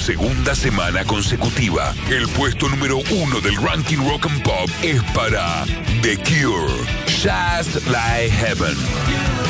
segunda semana consecutiva, el puesto número 1 del ranking Rock and Pop es para The Cure, Just Like Heaven.